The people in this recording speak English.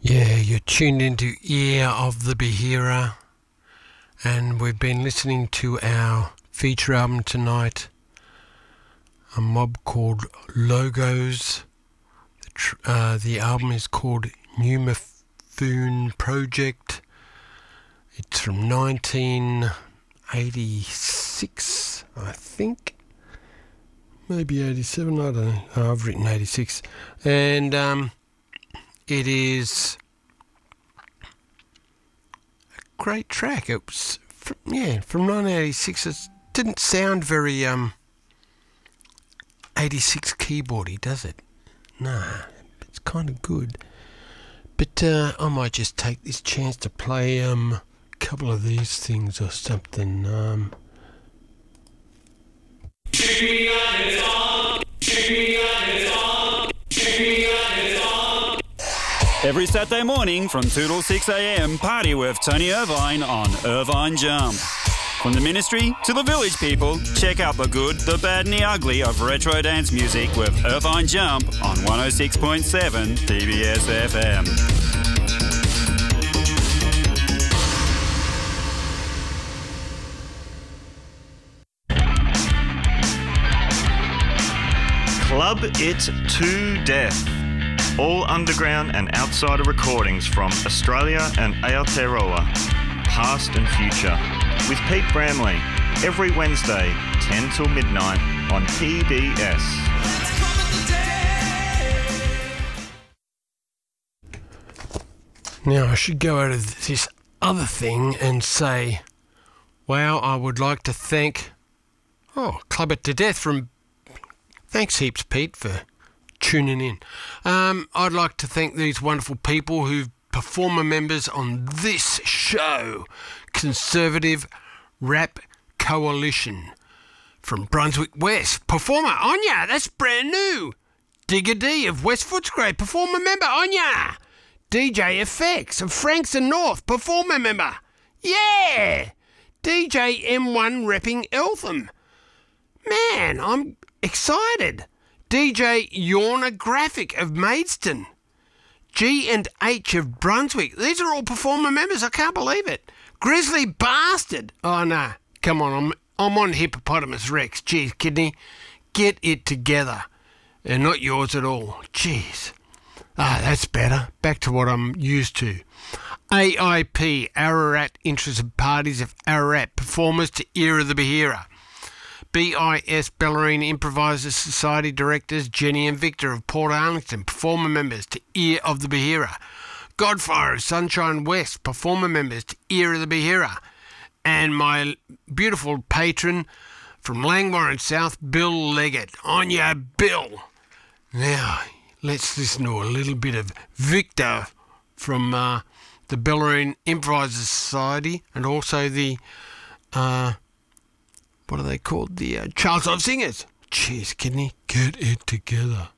Yeah, you're tuned into Ear of the Behera, and we've been listening to our feature album tonight, a mob called Logos. The album is called New Mifune Project. It's from 1986, I think. Maybe 87, I don't know. I've written 86. And it is a great track. It was from 1986. It didn't sound very 86 keyboardy, does it? Nah, it's kind of good. But I might just take this chance to play a couple of these things or something. Every Saturday morning from 2 till 6 a.m, party with Tony Irvine on Irvine Jump. From the ministry to the village people, check out the good, the bad and the ugly of retro dance music with Irvine Jump on 106.7 TBS FM. Club It to Death. All underground and outsider recordings from Australia and Aotearoa, past and future, with Pete Bramley, every Wednesday, 10 till midnight on PBS. Now, I should go out of this other thing and say, wow, I would like to thank, Club It to Death from... Thanks heaps, Pete, for tuning in. I'd like to thank these wonderful people who've performer members on this show, Conservative Rap Coalition from Brunswick West. Performer Anya, that's brand new. Digger D of West Footscray, performer member Anya. DJ Effects of Frankston North, performer member. Yeah. DJ M1 repping Eltham. Man, I'm excited. DJ Yorna Graphic of Maidstone. G&H of Brunswick. These are all performer members. I can't believe it. Grizzly Bastard. Oh, no. Come on. I'm on Hippopotamus Rex. Jeez, kidney. Get it together. They're not yours at all. Jeez. That's better. Back to what I'm used to. AIP, Ararat Interested Parties of Ararat, performers to Ear of the Behera. BIS, Bellarine Improvisers Society Directors, Jenny and Victor of Port Arlington, performer members to Ear of the Behera. Godfire of Sunshine West, performer members to Ear of the Behera. And my beautiful patron from Langwarrin South, Bill Leggett. On ya, Bill. Now, let's listen to a little bit of Victor from the Bellarine Improvisers Society and also the... what are they called? The Charles Love Singers. Cheers, kidney. Get it together.